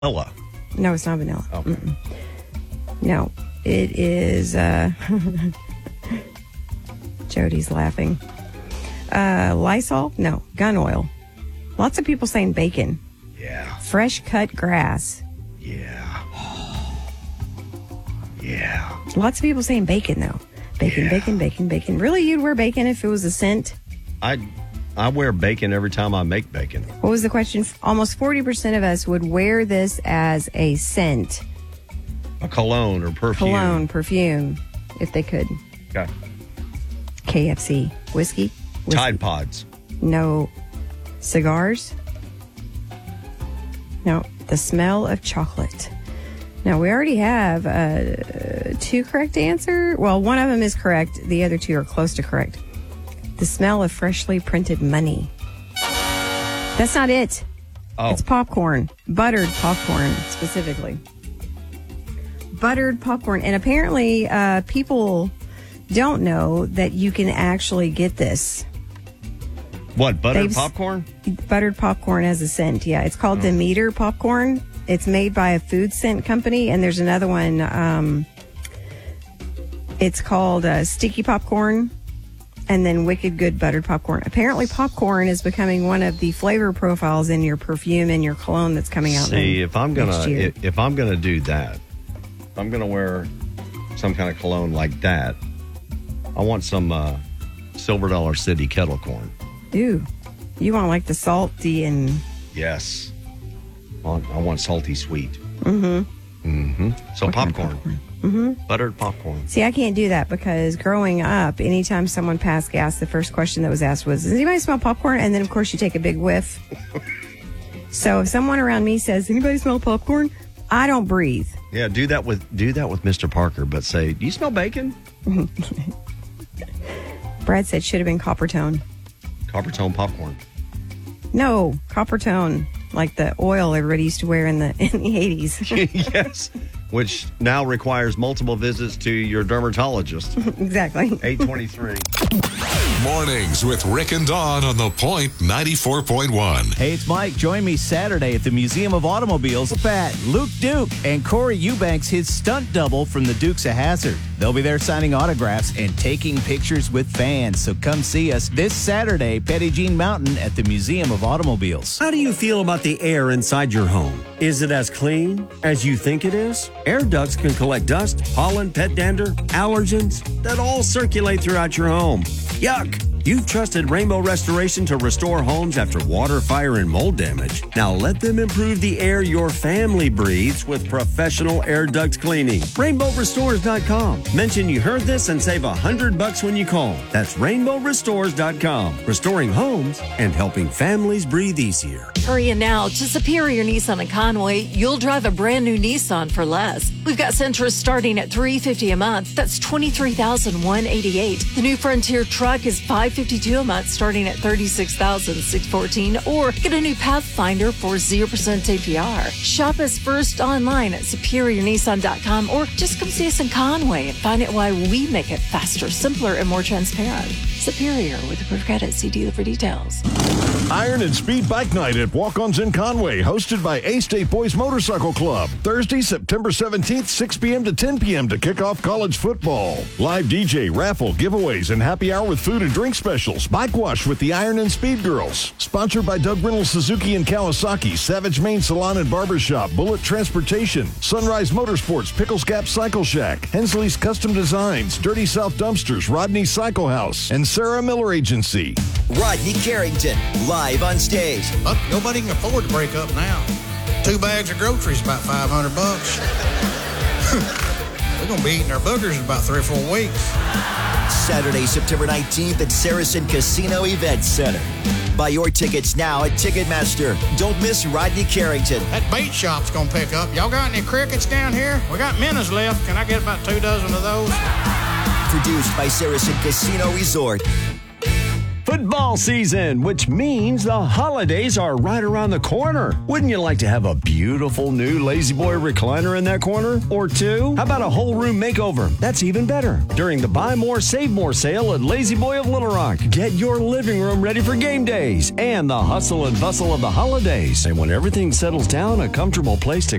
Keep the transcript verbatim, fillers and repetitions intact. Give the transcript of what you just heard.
Vanilla. No, it's not vanilla. Okay. Mm-mm. No, it is. Uh, Jody's laughing. Uh, Lysol? No, gun oil. Lots of people saying bacon. Yeah. Fresh cut grass. Yeah. Yeah. Lots of people saying bacon, though. Bacon, Yeah. bacon, bacon, bacon. Really, you'd wear bacon if it was a scent? I I wear bacon every time I make bacon. What was the question? Almost forty percent of us would wear this as a scent. A cologne or perfume. Cologne, perfume, if they could. Okay. K F C. Whiskey? Whiskey. Tide Pods. No. Cigars? No. The smell of chocolate. Now, we already have uh, two correct answer. Well, one of them is correct. The other two are close to correct. The smell of freshly printed money. That's not it. Oh. It's popcorn. Buttered popcorn, specifically. Buttered popcorn. And apparently, uh, people don't know that you can actually get this. What, buttered They've- popcorn? Buttered popcorn as a scent, yeah. It's called the Meter popcorn. It's made by a food scent company, and there's another one. Um, it's called uh, Sticky Popcorn, and then Wicked Good Buttered Popcorn. Apparently, popcorn is becoming one of the flavor profiles in your perfume and your cologne that's coming out. See, in if I'm next gonna year. if, if I'm gonna do that, if I'm gonna wear some kind of cologne like that, I want some uh, Silver Dollar City kettle corn. Ooh, you want like the salty and Yes. I want, I want salty sweet. Mm-hmm. Mm-hmm. So What kind of popcorn. popcorn? Mm-hmm. Buttered popcorn. See, I can't do that because growing up, anytime someone passed gas, the first question that was asked was, does anybody smell popcorn? And then, of course, you take a big whiff. So if someone around me says, anybody smell popcorn? I don't breathe. Yeah, do that with do that with Mister Parker, but say, do you smell bacon? Brad said should have been copper tone. Copper tone popcorn. No, copper tone, like the oil everybody used to wear in the in the eighties. Yes. Which now requires multiple visits to your dermatologist. Exactly. eight twenty-three. Mornings with Rick and Dawn on The Point ninety-four point one. Hey, it's Mike. Join me Saturday at the Museum of Automobiles. Pat, Luke Duke, and Corey Eubanks, his stunt double from the Dukes of Hazzard. They'll be there signing autographs and taking pictures with fans. So come see us this Saturday, Petit Jean Mountain at the Museum of Automobiles. How do you feel about the air inside your home? Is it as clean as you think it is? Air ducts can collect dust, pollen, pet dander, allergens that all circulate throughout your home. Yuck! You've trusted Rainbow Restoration to restore homes after water, fire, and mold damage. Now let them improve the air your family breathes with professional air duct cleaning. rainbow restores dot com. Mention you heard this and save a hundred bucks when you call. That's rainbow restores dot com. Restoring homes and helping families breathe easier. Hurry now to Superior Nissan in Conway. You'll drive a brand new Nissan for less. We've got Sentra starting at three hundred fifty dollars a month. That's twenty-three thousand one hundred eighty-eight dollars. The new Frontier truck is five hundred fifty-two dollars a month, starting at thirty-six thousand six hundred fourteen dollars. Or get a new Pathfinder for zero percent A P R. Shop us first online at superior nissan dot com, or just come see us in Conway and find out why we make it faster, simpler, and more transparent. Superior with approved credit. See dealer for details. Iron and Speed Bike Night at Walk-Ons in Conway, hosted by A-State Boys Motorcycle Club. Thursday, September seventeenth, six p.m. to ten p.m. to kick off college football. Live D J, raffle, giveaways, and happy hour with food and drink specials. Bike wash with the Iron and Speed Girls. Sponsored by Doug Reynolds Suzuki and Kawasaki, Savage Main Salon and Barbershop, Bullet Transportation, Sunrise Motorsports, Pickles Gap Cycle Shack, Hensley's Custom Designs, Dirty South Dumpsters, Rodney Cycle House, and Sarah Miller Agency. Rodney Carrington, live on stage. Look, nobody can afford to break up now. Two bags of groceries about five hundred bucks. We're going to be eating our boogers in about three or four weeks. Saturday, September nineteenth at Saracen Casino Event Center. Buy your tickets now at Ticketmaster. Don't miss Rodney Carrington. That bait shop's going to pick up. Y'all got any crickets down here? We got minnows left. Can I get about two dozen of those? Produced by Saracen Casino Resort. football season, which means the holidays are right around the corner. Wouldn't you like to have a beautiful new Lazy Boy recliner in that corner? Or two? How about a whole room makeover? That's even better. During the Buy More, Save More sale at Lazy Boy of Little Rock, get your living room ready for game days and the hustle and bustle of the holidays. And when everything settles down, a comfortable place to